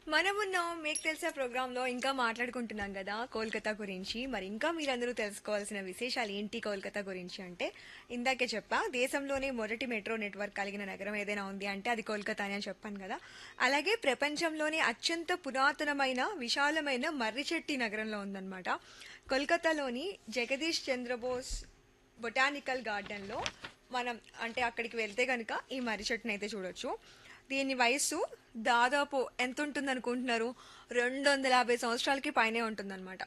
మనమున్నాం మీకు తెలిసే ప్రోగ్రాంలో ఇంకా మాట్లాడుకుంటున్నాం కదా కోల్కతా గురించి. మరి ఇంకా మీరందరూ తెలుసుకోవాల్సిన విశేషాలు ఏంటి కోల్కతా గురించి అంటే, ఇందాకే చెప్పా దేశంలోనే మొదటి మెట్రో నెట్వర్క్ కలిగిన నగరం ఏదైనా ఉంది అంటే అది కోల్కతా అని చెప్పాను కదా. అలాగే ప్రపంచంలోనే అత్యంత పురాతనమైన విశాలమైన మర్రిచెట్టి నగరంలో ఉందన్నమాట. కోల్కతాలోని జగదీష్ చంద్రబోస్ బొటానికల్ గార్డెన్లో మనం అంటే అక్కడికి వెళ్తే కనుక ఈ మర్రి చెట్టుని అయితే చూడొచ్చు. దీని వయస్సు దాదాపు ఎంత ఉంటుంది అనుకుంటున్నారు? 250 సంవత్సరాలకి పైనే ఉంటుందన్నమాట.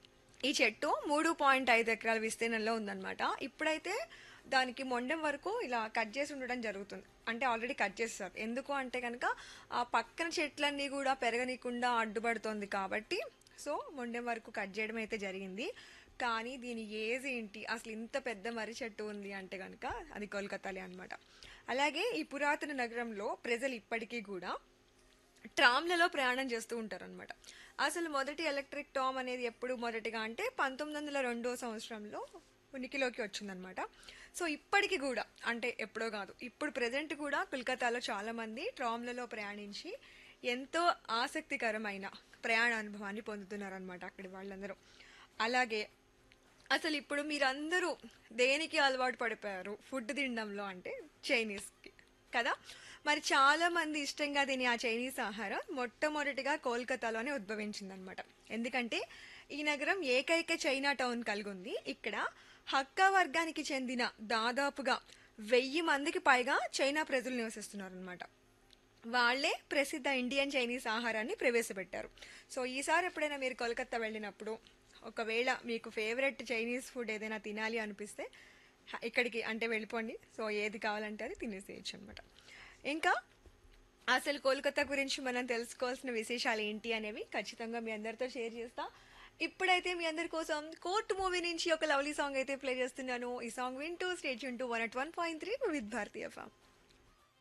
ఈ చెట్టు 3.5 ఎకరాల విస్తీర్ణంలో ఉందన్నమాట. ఇప్పుడైతే దానికి మొండెం వరకు ఇలా కట్ చేసి ఉండడం జరుగుతుంది. అంటే ఆల్రెడీ కట్ చేస్తారు. ఎందుకు అంటే కనుక ఆ పక్కన చెట్లన్నీ కూడా పెరగనీయకుండా అడ్డుపడుతోంది కాబట్టి సో మొండెం వరకు కట్ చేయడం అయితే జరిగింది. కానీ దీని ఏజ్ ఏంటి, అసలు ఇంత పెద్ద మర్రి చెట్టు ఉంది అంటే కనుక అది కోల్కతాలే అన్నమాట. అలాగే ఈ పురాతన నగరంలో ప్రజలు ఇప్పటికీ కూడా ట్రామ్లలో ప్రయాణం చేస్తూ ఉంటారనమాట. అసలు మొదటి ఎలక్ట్రిక్ ట్రామ్ అనేది ఎప్పుడు మొదటిగా అంటే 1902 సంవత్సరంలో ఉనికిలోకి వచ్చిందనమాట. సో ఇప్పటికి కూడా అంటే ఎప్పుడో కాదు, ఇప్పుడు ప్రజెంట్ కూడా కోల్కతాలో చాలా మంది ట్రామ్లలో ప్రయాణించి ఎంతో ఆసక్తికరమైన ప్రయాణ అనుభవాన్ని పొందుతున్నారనమాట అక్కడి వాళ్ళందరూ. అలాగే అసలు ఇప్పుడు మీరందరూ దేనికి అలవాటు పడిపోయారు ఫుడ్ తినడంలో అంటే చైనీస్కి కదా. మరి చాలా మంది ఇష్టంగా తినే ఆ చైనీస్ ఆహారం మొట్టమొదటిగా కోల్కతాలోనే ఉద్భవించిందనమాట. ఎందుకంటే ఈ నగరం ఏకైక చైనా టౌన్ కలిగి ఉంది. ఇక్కడ హక్కా వర్గానికి చెందిన దాదాపుగా 1000 మందికి పైగా చైనా ప్రజలు నివసిస్తున్నారు అనమాట. వాళ్ళే ప్రసిద్ధ ఇండియన్ చైనీస్ ఆహారాన్ని ప్రవేశపెట్టారు. సో ఈసారి ఎప్పుడైనా మీరు కోల్కతా వెళ్ళినప్పుడు ఒకవేళ మీకు ఫేవరెట్ చైనీస్ ఫుడ్ ఏదైనా తినాలి అనిపిస్తే ఇక్కడికి అంటే వెళ్ళిపోండి. సో ఏది కావాలంటే అది తినేసేయచ్చు అనమాట. ఇంకా అసలు కోల్కతా గురించి మనం తెలుసుకోవాల్సిన విశేషాలు ఏంటి అనేవి ఖచ్చితంగా మీ అందరితో షేర్ చేస్తా. ఇప్పుడైతే మీ అందరి కోసం కోర్ట్ మూవీ నుంచి ఒక లవ్లీ సాంగ్ అయితే ప్లే చేస్తున్నాను. ఈ సాంగ్ వింటూ state Yoon to 101.3 with Bharatiya FM.